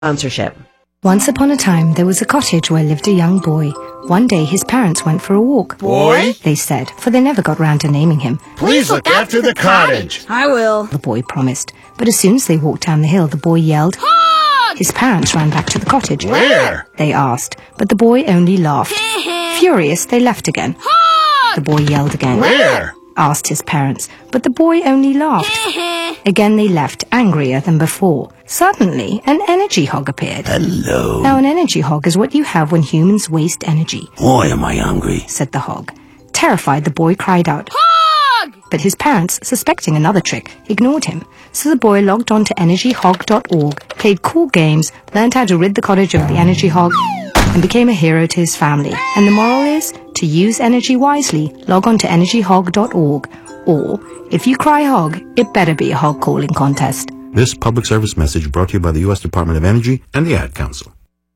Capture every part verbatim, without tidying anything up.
Sponsorship. Once upon a time, there was a cottage where lived a young boy. One day, his parents went for a walk. Boy? They said, for they never got round to naming him. Please look after the cottage. I will. The boy promised. But as soon as they walked down the hill, the boy yelled, Hog! His parents ran back to the cottage. Where? They asked, but the boy only laughed. Furious, they left again. Hog! The boy yelled again. Where? Asked his parents, but the boy only laughed. Again they left, angrier than before. Suddenly, an energy hog appeared. Hello. Now, an energy hog is what you have when humans waste energy, Boy, am I hungry. said the hog. Terrified, the boy cried out. Hog! But his parents, suspecting another trick, ignored him. So the boy logged on to energy hog dot org, played cool games, learned how to rid the cottage of the energy hog, and became a hero to his family. And the moral is, to use energy wisely, log on to energy hog dot org. Or, if you cry hog, it better be a hog calling contest. This public service message brought to you by the U S Department of Energy and the Ad Council.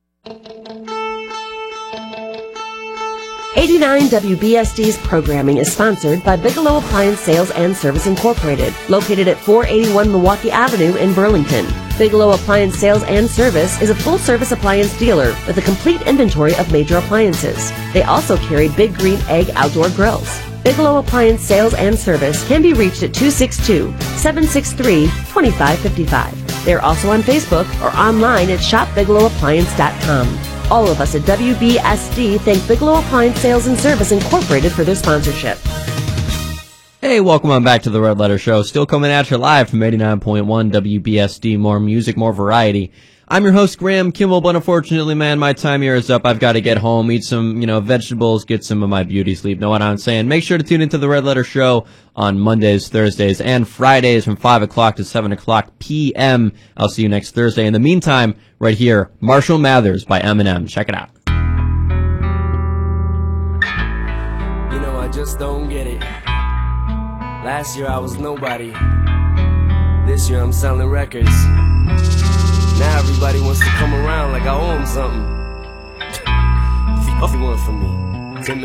eighty-nine W B S D's programming is sponsored by Bigelow Appliance Sales and Service Incorporated, located at four eighty-one Milwaukee Avenue in Burlington. Bigelow Appliance Sales and Service is a full-service appliance dealer with a complete inventory of major appliances. They also carry Big Green Egg outdoor grills. Bigelow Appliance Sales and Service can be reached at two six two, seven six three, two five five five. They are also on Facebook or online at shop bigelow appliance dot com. All of us at W B S D thank Bigelow Appliance Sales and Service Incorporated for their sponsorship. Hey, welcome on back to the Red Letter Show. Still coming at you live from eighty-nine point one W B S D. More music, more variety. I'm your host, Graham Kimball, but unfortunately, man, my time here is up. I've got to get home, eat some, you know, vegetables, get some of my beauty sleep. Know what I'm saying? Make sure to tune into the Red Letter Show on Mondays, Thursdays, and Fridays from five o'clock to seven o'clock p m I'll see you next Thursday. In the meantime, right here, Marshall Mathers by Eminem. Check it out. You know, I just don't get it. Last year I was nobody. This year I'm selling records. Now everybody wants to come around like I owe them something. What do you want from me?